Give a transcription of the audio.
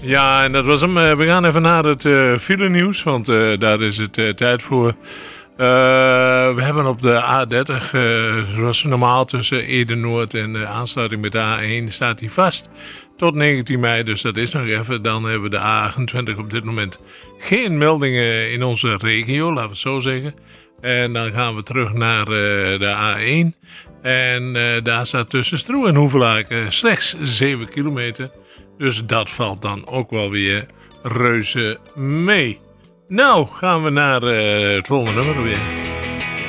Ja, en dat was hem. We gaan even naar het file nieuws, want daar is het tijd voor. We hebben op de A30, zoals normaal tussen Ede-Noord en de aansluiting met de A1, staat die vast tot 19 mei. Dus dat is nog even. Dan hebben we de A28 op dit moment geen meldingen in onze regio, laten we het zo zeggen. En dan gaan we terug naar de A1. En daar staat tussen Stroe en Hoevelaken slechts 7 kilometer. Dus dat valt dan ook wel weer reuze mee. Nou, gaan we naar het volgende nummer weer.